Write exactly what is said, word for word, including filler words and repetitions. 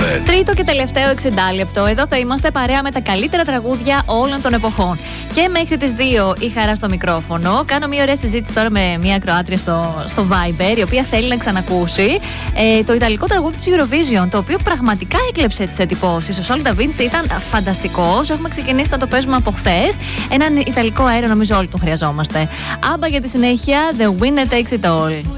Τρίτο και τελευταίο εξήντα λεπτό. Εδώ θα είμαστε παρέα με τα καλύτερα τραγούδια όλων των εποχών. Και μέχρι τις δύο η Χαρά στο μικρόφωνο. Κάνω μια ωραία συζήτηση τώρα με μια ακροάτρια στο, στο Viber, η οποία θέλει να ξανακούσει ε, το ιταλικό τραγούδι της Eurovision, το οποίο πραγματικά έκλεψε τις εντυπώσεις. Ο Solid Da Vinci ήταν φανταστικός. Έχουμε ξεκινήσει να το παίζουμε από χθες. Έναν ιταλικό αέρα νομίζω όλοι τον χρειαζόμαστε. Άμπα για τη συνέχεια, The Winner Takes It All.